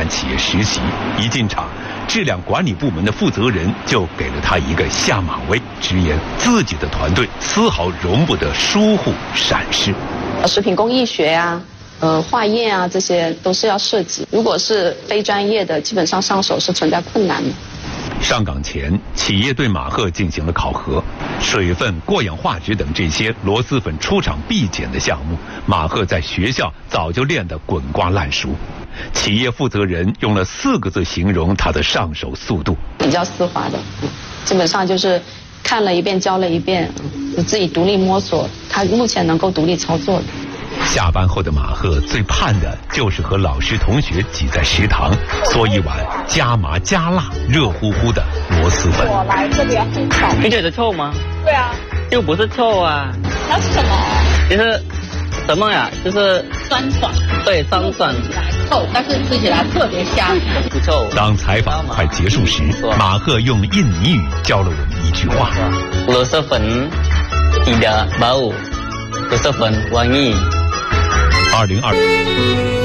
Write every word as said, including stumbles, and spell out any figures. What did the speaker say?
产企业实习。一进厂，质量管理部门的负责人就给了他一个下马威，直言自己的团队丝毫容不得疏忽闪失。 食品工艺学啊。呃，化验啊，这些都是要涉及。如果是非专业的，基本上上手是存在困难的。 上岗前，企业对马赫进行了考核，水分、过氧化酯等这些螺蛳粉出厂必检的项目，马赫在学校早就练得滚瓜烂熟。企业负责人用了四个字形容他的上手速度： 比较丝滑的，基本上就是看了一遍，教了一遍，自己独立摸索。他目前能够独立操作的。 下班后的马赫最盼的就是和老师同学挤在食堂，嗦一碗加麻加辣、热乎乎的螺蛳粉。 我来这边很少。 你觉得臭吗？ 对啊。 又不是臭啊。 那是什么？ 就是什么呀？就是酸爽。 对，酸爽。 臭，但是吃起来特别香。 不臭。 当采访快结束时，马赫用印尼语教了我们一句话： 螺蛳粉tidak bau，螺蛳粉wangi。 二零二。